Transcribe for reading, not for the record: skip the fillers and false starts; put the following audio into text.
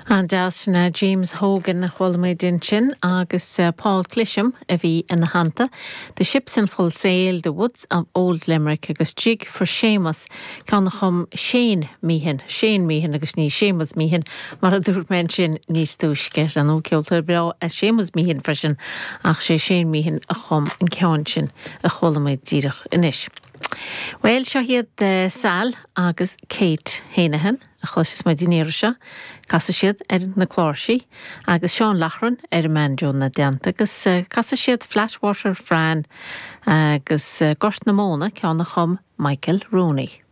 And na James Hogan na chhuilméid sin agus Paul Clisham a bhí in na hanta. The ships in full sail, the woods of Old Limerick agus jig for Seamus can chum Shane Meehan agus ní Seamus Meehan mar a dúr men sin níos túisce an ó ceoltar bra a Seamus Meehan frisin ach sé Shane Meehan a chum an ceann sin a chhuilméid díreach inis. Well, seo hiad Sal agus Kate Héanahan a chluisis mai dinéire seo, casa siad na chlársaí agus Seán Lachran manjo na deanta agus casa siad Flashwasher Fran agus Gort na Móna ceanna chum Michael Rooney.